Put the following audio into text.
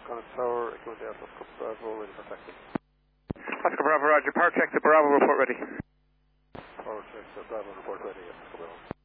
Connaught Tower, equivalent Delta, Bravo, ready for taxi. Oscar Bravo, roger. Power check to Bravo, report ready. Power check to Bravo, report ready, yes, Bravo.